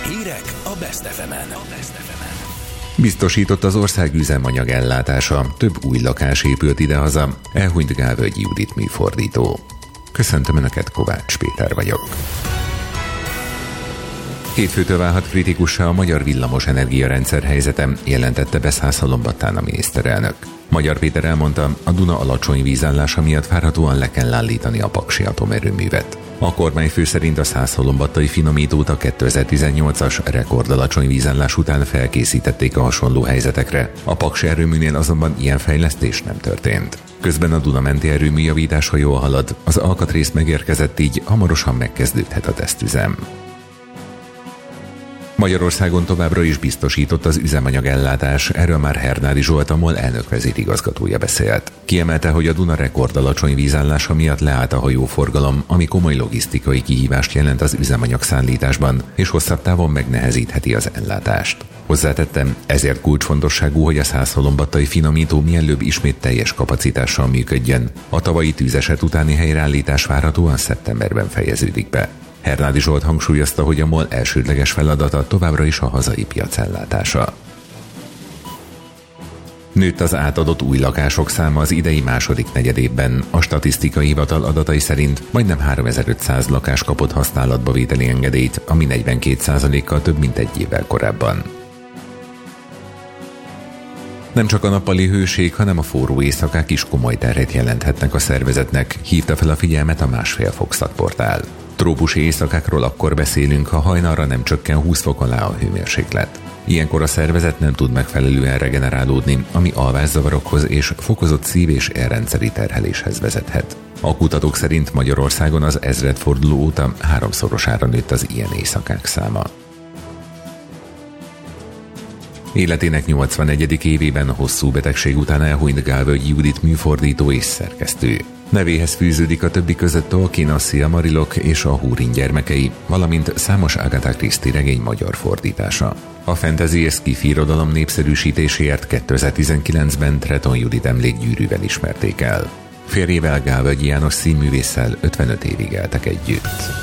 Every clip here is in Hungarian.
Hírek a Best FM-en. Biztosított az ország üzemanyag ellátása, több új lakás épült idehaza, elhunyt Gálvölgyi Judit műfordító. Köszöntöm Önöket, Kovács Péter vagyok. Hétfőtől válhat kritikussá a magyar villamos energiarendszer helyzete, jelentette be Szászhalombattán a miniszterelnök. Magyar Péter elmondta, a Duna alacsony vízállása miatt várhatóan le kell állítani a paksi atomerőművet. A kormányfő szerint a Szászhalombattai finomítót a 2018-as rekordalacsony vízállás után felkészítették a hasonló helyzetekre. A paksi erőműnél azonban ilyen fejlesztés nem történt. Közben a Duna menti erőmű javítása jól halad, az alkatrész megérkezett, így hamarosan megkezdődhet a tesztüzem. Magyarországon továbbra is biztosított az üzemanyagellátás, erről már Hernádi Zsolt, a MOL elnök-vezérigazgatója beszélt. Kiemelte, hogy a Duna rekordalacsony vízállása miatt leállt a hajóforgalom, ami komoly logisztikai kihívást jelent az üzemanyag szállításban, és hosszabb távon megnehezítheti az ellátást. Hozzátettem, ezért kulcsfontosságú, hogy a Szászhalombattai finomító mielőbb ismét teljes kapacitással működjön. A tavalyi tűzeset utáni helyreállítás várhatóan szeptemberben fejeződik be. Hernádi Zsolt hangsúlyozta, hogy a MOL elsődleges feladata továbbra is a hazai piac ellátása. Nőtt az átadott új lakások száma az idei második negyedévben. A statisztikai hivatal adatai szerint majdnem 3500 lakás kapott használatba vételi engedélyt, ami 42%-kal több, mint egy évvel korábban. Nem csak a nappali hőség, hanem a forró éjszakák is komoly terhet jelenthetnek a szervezetnek, hívta fel a figyelmet a 1,5 fok szakportál. Trópusi éjszakákról akkor beszélünk, ha hajnalra nem csökken 20 fok alá a hőmérséklet. Ilyenkor a szervezet nem tud megfelelően regenerálódni, ami alvászavarokhoz és fokozott szív- és érrendszeri terheléshez vezethet. A kutatók szerint Magyarországon az ezredforduló óta 3-szorosára nőtt az ilyen éjszakák száma. Életének 81. évében hosszú betegség után elhunyt Gálvölgyi Judit műfordító és szerkesztő. Nevéhez fűződik a többi között Tolkien, a Silmarilok és a Húrin gyermekei, valamint számos Agatha Christie regény magyar fordítása. A fantasy és sci-fi irodalom népszerűsítéséért 2019-ben Treton Judit emlékgyűrűvel ismerték el. Férjével, Gálvölgyi János színművésszel 55 évig éltek együtt.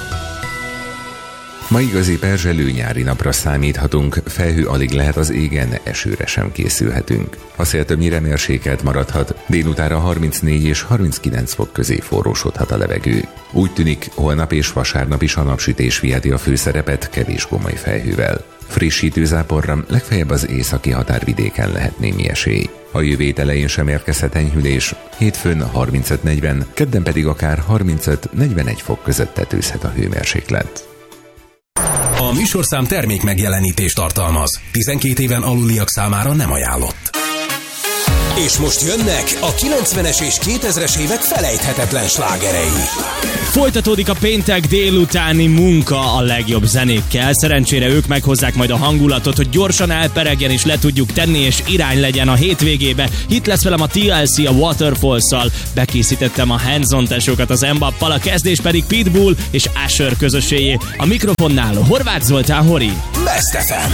Ma igazi perzselő nyári napra számíthatunk, felhő alig lehet az égen, esőre sem készülhetünk. A szél többnyire mérsékelt maradhat, délutára 34 és 39 fok közé forrósodhat a levegő. Úgy tűnik, holnap és vasárnap is a napsütés viheti a főszerepet kevés gomoly felhővel. Frissítő záporra legfeljebb az északi határvidéken lehet némi esély. A jövő hét elején sem érkezhet enyhülés, hétfőn 35-40, kedden pedig akár 35-41 fok között tetőzhet a hőmérséklet. A műsorszám termék megjelenítést tartalmaz. 12 éven aluliak számára nem ajánlott. És most jönnek a 90-es és 2000-es évek felejthetetlen slágerei. Folytatódik a péntek délutáni munka a legjobb zenékkel. Szerencsére ők meghozzák majd a hangulatot, hogy gyorsan elperegjen és le tudjuk tenni, és irány legyen a hétvégébe. Itt lesz velem a TLC a Waterfalls-szal. Bekészítettem a Hands-on tesókat az Mbappal, a kezdés pedig Pitbull és Usher közösségé. A mikrofonnál Horváth Zoltán Hori. Best FM.